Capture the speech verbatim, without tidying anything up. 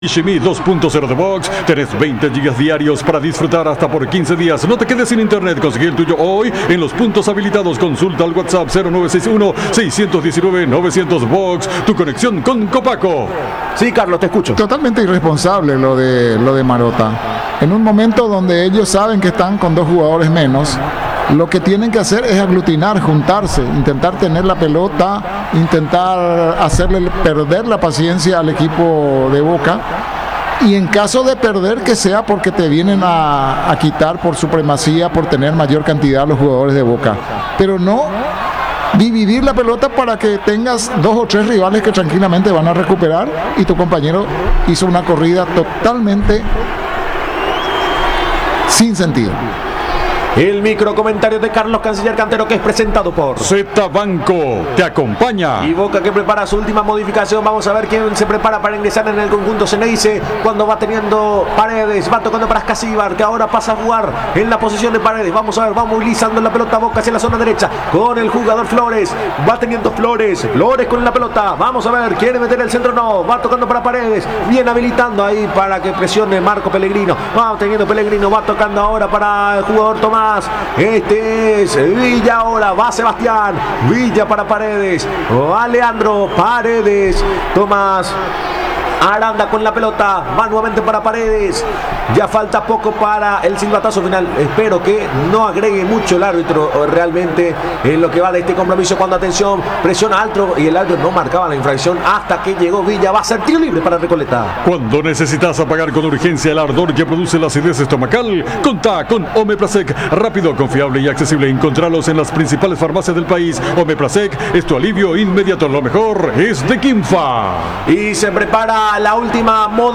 Shimi dos punto cero de Box, tenés veinte gigas diarios para disfrutar hasta por quince días. No te quedes sin internet, consigue el tuyo hoy en los puntos habilitados. Consulta al WhatsApp cero nueve seis uno, seis uno nueve, nueve cero cero Box, tu conexión con Copaco. Sí, Carlos, te escucho. Totalmente irresponsable lo de, lo de Marota. En un momento donde ellos saben que están con dos jugadores menos, lo que tienen que hacer es aglutinar, juntarse, intentar tener la pelota, intentar hacerle perder la paciencia al equipo de Boca. Y en caso de perder, que sea porque te vienen a, a quitar por supremacía, por tener mayor cantidad los jugadores de Boca. Pero no dividir la pelota para que tengas dos o tres rivales que tranquilamente van a recuperar y tu compañero hizo una corrida totalmente sin sentido. El micro comentario de Carlos Canciller Cantero, que es presentado por Z Banco te acompaña. Y Boca, que prepara su última modificación. Vamos a ver quién se prepara para ingresar en el conjunto Ceneice. Cuando va teniendo Paredes, va tocando para Ascasíbar, que ahora pasa a jugar en la posición de Paredes. Vamos a ver, va movilizando la pelota Boca hacia la zona derecha con el jugador Flores. Va teniendo Flores, Flores con la pelota. Vamos a ver, quiere meter el centro, no. Va tocando para Paredes, bien habilitando ahí para que presione Marco Pellegrino. Va teniendo Pellegrino, va tocando ahora para el jugador Tomás. Este es Villa, ahora va Sebastián Villa para Paredes, va Leandro Paredes, Tomás Aranda con la pelota, va nuevamente para Paredes. Ya falta poco para el silbatazo final. Espero que no agregue mucho el árbitro realmente en lo que va de este compromiso. Cuando, atención, presiona alto y el árbitro no marcaba la infracción hasta que llegó Villa. Va a ser tiro libre para Recoleta. Cuando necesitas apagar con urgencia el ardor que produce la acidez estomacal, contá con Omeprazec. Rápido, confiable y accesible. Encontralos en las principales farmacias del país. Omeprazec es tu alivio inmediato. Lo mejor es de Quimfa. Y se prepara la última moda.